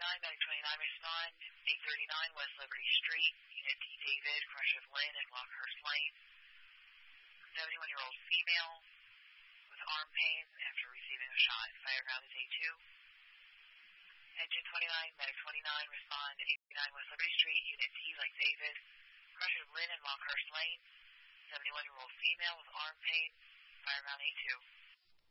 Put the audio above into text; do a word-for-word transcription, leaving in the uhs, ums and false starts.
twenty-nine, medic twenty-nine, respond. eight thirty-nine West Liberty Street, Unit D. David, crush of Lynn and Lockhurst Lane. seventy-one-year-old female with arm pain after receiving a shot. Fire ground is A two. Engine twenty-nine, medic twenty-nine, respond. eight thirty-nine West Liberty Street, Unit D, like David, crush of Lynn and Lockhurst Lane. seventy-one-year-old female with arm pain. Fire ground A two.